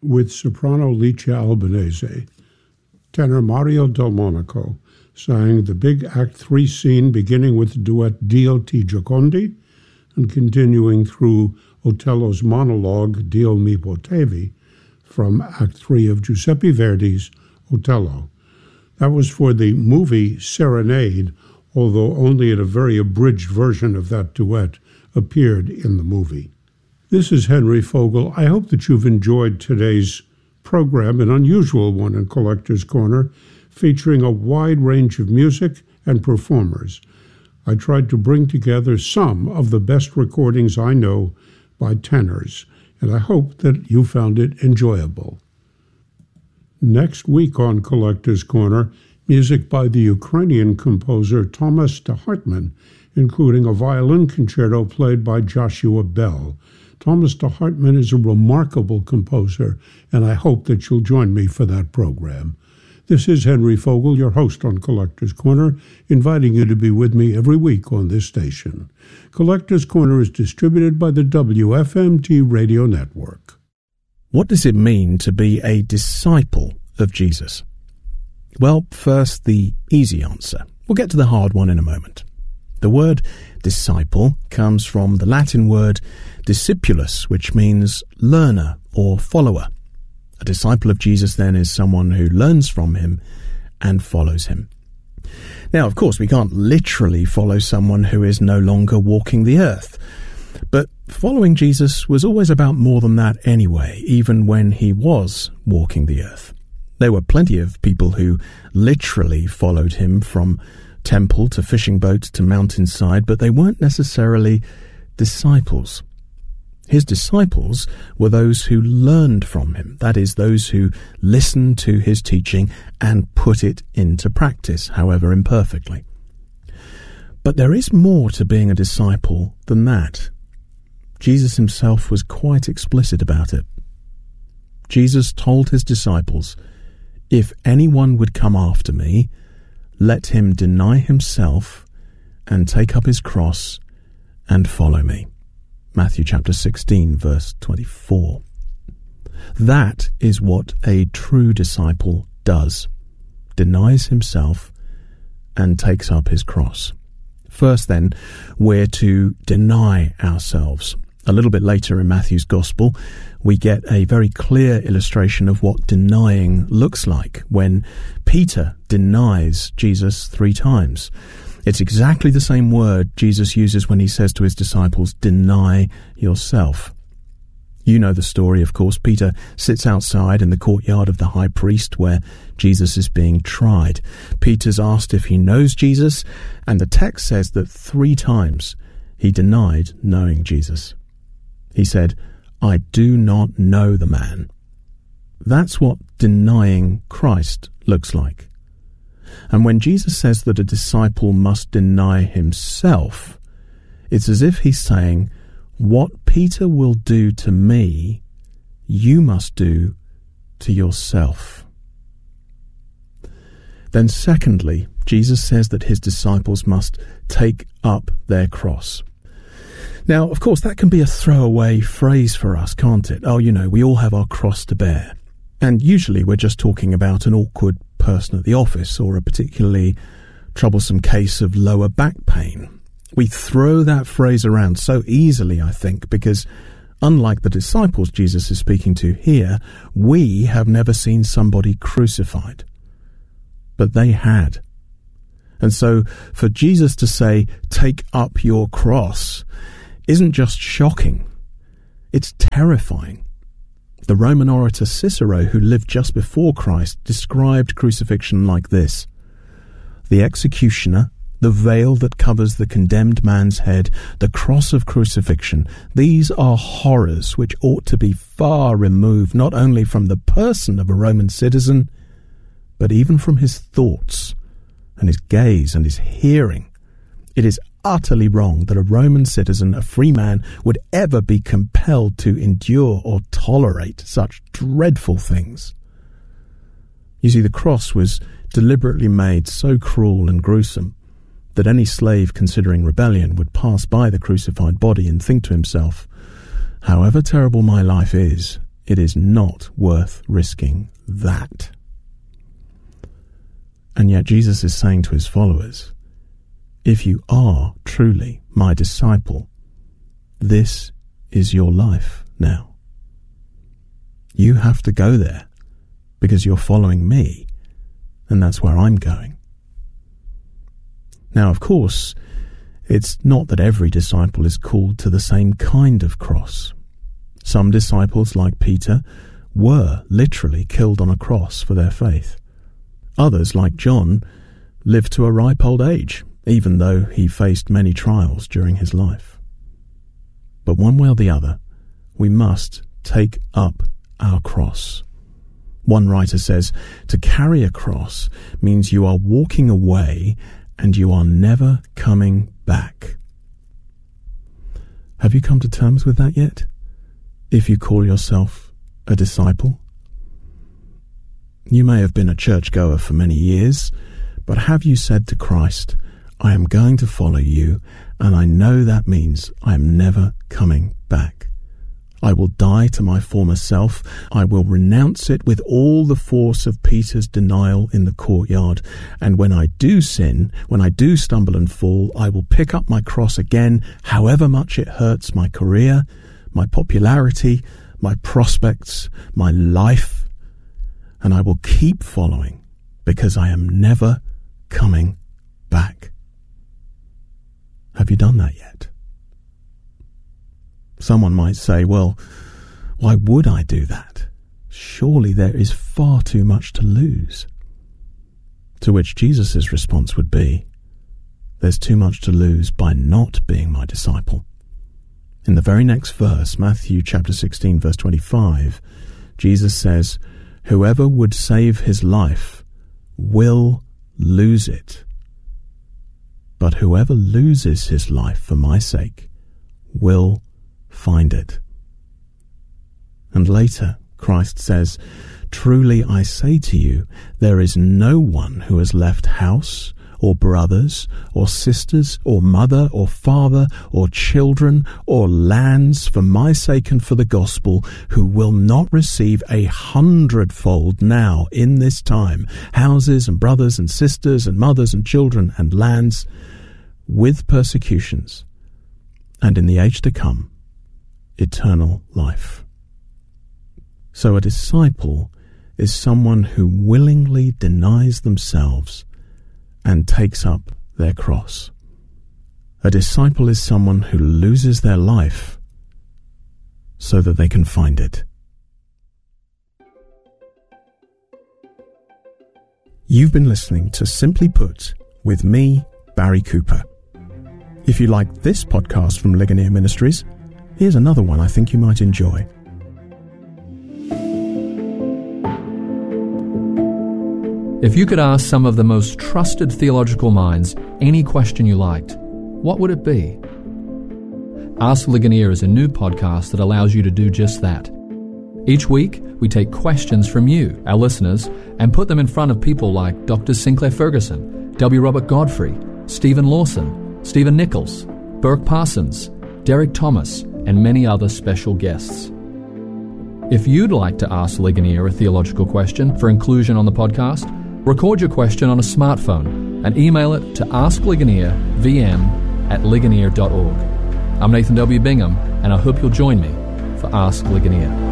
with soprano Licia Albanese. Tenor Mario Del Monaco sang the big Act 3 scene beginning with the duet Dio ti Giocondi and continuing through Otello's monologue Dio mi potevi from Act 3 of Giuseppe Verdi's Otello. That was for the movie Serenade, although only a very abridged version of that duet appeared in the movie. This is Henry Fogel. I hope that you've enjoyed today's program, an unusual one in Collector's Corner, featuring a wide range of music and performers. I tried to bring together some of the best recordings I know by tenors, and I hope that you found it enjoyable. Next week on Collector's Corner, music by the Ukrainian composer Thomas de Hartmann, including a violin concerto played by Joshua Bell. Thomas de Hartmann is a remarkable composer, and I hope that you'll join me for that program. This is Henry Fogel, your host on Collector's Corner, inviting you to be with me every week on this station. Collector's Corner is distributed by the WFMT Radio Network. What does it mean to be a disciple of Jesus? Well, first, the easy answer. We'll get to the hard one in a moment. The word disciple comes from the Latin word discipulus, which means learner or follower. A disciple of Jesus, then, is someone who learns from him and follows him. Now, of course, we can't literally follow someone who is no longer walking the earth. But following Jesus was always about more than that anyway, even when he was walking the earth. There were plenty of people who literally followed him from temple to fishing boat to mountainside, but they weren't necessarily disciples. His disciples were those who learned from him, that is, those who listened to his teaching and put it into practice, however imperfectly. But there is more to being a disciple than that. Jesus himself was quite explicit about it. Jesus told his disciples, "If anyone would come after me, let him deny himself and take up his cross and follow me." Matthew chapter 16, verse 24. That is what a true disciple does. Denies himself and takes up his cross. First, then, we're to deny ourselves. A little bit later in Matthew's Gospel, we get a very clear illustration of what denying looks like when Peter denies Jesus 3 times. It's exactly the same word Jesus uses when he says to his disciples, "Deny yourself." You know the story, of course. Peter sits outside in the courtyard of the high priest where Jesus is being tried. Peter's asked if he knows Jesus, and the text says that 3 times he denied knowing Jesus. He said, "I do not know the man." That's what denying Christ looks like. And when Jesus says that a disciple must deny himself, it's as if he's saying, what Peter will do to me, you must do to yourself. Then secondly, Jesus says that his disciples must take up their cross. Now, of course, that can be a throwaway phrase for us, can't it? Oh, we all have our cross to bear. And usually we're just talking about an awkward person at the office or a particularly troublesome case of lower back pain. We throw that phrase around so easily, I think, because unlike the disciples Jesus is speaking to here, we have never seen somebody crucified. But they had. And so for Jesus to say, "Take up your cross," isn't just shocking, it's terrifying. The Roman orator Cicero, who lived just before Christ, described crucifixion like this: "The executioner, the veil that covers the condemned man's head, the cross of crucifixion, these are horrors which ought to be far removed not only from the person of a Roman citizen, but even from his thoughts and his gaze and his hearing. It is utterly wrong that a Roman citizen, a free man, would ever be compelled to endure or tolerate such dreadful things." You see, the cross was deliberately made so cruel and gruesome that any slave considering rebellion would pass by the crucified body and think to himself, "However terrible my life is, It is not worth risking that. And yet Jesus is saying to his followers, if you are truly my disciple, this is your life now. You have to go there because you're following me, and that's where I'm going. Now, of course, it's not that every disciple is called to the same kind of cross. Some disciples, like Peter, were literally killed on a cross for their faith. Others, like John, lived to a ripe old age, even though he faced many trials during his life. But one way or the other, we must take up our cross. One writer says, to carry a cross means you are walking away and you are never coming back. Have you come to terms with that yet? If you call yourself a disciple? You may have been a churchgoer for many years, but have you said to Christ, I am going to follow you, and I know that means I am never coming back. I will die to my former self. I will renounce it with all the force of Peter's denial in the courtyard. And when I do sin, when I do stumble and fall, I will pick up my cross again, however much it hurts my career, my popularity, my prospects, my life, and I will keep following because I am never coming back. Have you done that yet? Someone might say, well, why would I do that? Surely there is far too much to lose. To which Jesus' response would be, there's too much to lose by not being my disciple. In the very next verse, Matthew chapter 16, verse 25, Jesus says, whoever would save his life will lose it. But whoever loses his life for my sake will find it. And later, Christ says, truly I say to you, there is no one who has left house, or brothers, or sisters, or mother, or father, or children, or lands for my sake and for the gospel, who will not receive 100-fold now in this time, houses and brothers and sisters and mothers and children and lands, with persecutions, and in the age to come, eternal life. So a disciple is someone who willingly denies themselves and takes up their cross. A disciple is someone who loses their life so that they can find it. You've been listening to Simply Put with me, Barry Cooper. If you like this podcast from Ligonier Ministries, here's another one I think you might enjoy. If you could ask some of the most trusted theological minds any question you liked, what would it be? Ask Ligonier is a new podcast that allows you to do just that. Each week, we take questions from you, our listeners, and put them in front of people like Dr. Sinclair Ferguson, W. Robert Godfrey, Stephen Lawson, Stephen Nichols, Burke Parsons, Derek Thomas, and many other special guests. If you'd like to ask Ligonier a theological question for inclusion on the podcast, record your question on a smartphone and email it to askligonier@ligonier.org. I'm Nathan W. Bingham, and I hope you'll join me for Ask Ligonier.